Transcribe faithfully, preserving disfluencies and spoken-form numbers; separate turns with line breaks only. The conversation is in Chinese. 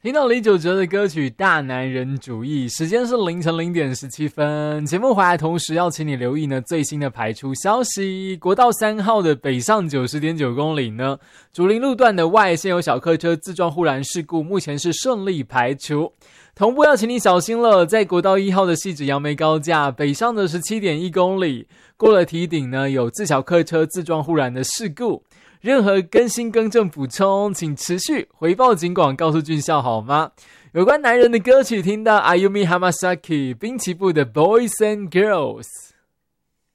听到李玖哲的歌曲《大男人主义》，时间是凌晨零点十七分。节目回来同时要请你留意呢最新的排出消息。国道三号的北上 九十点九 公里呢，竹林路段的外现有小客车自撞护栏事故，目前是顺利排除。同步要请你小心了，在国道一号的汐止杨梅高架北上的 十七点一 公里，过了堤顶呢，有自小客车自撞护栏的事故。任何更新更正补充，请持续回报警广告诉俊孝好吗？有关男人的歌曲，听到 Ayumi Hamasaki 滨崎步的 Boys and Girls。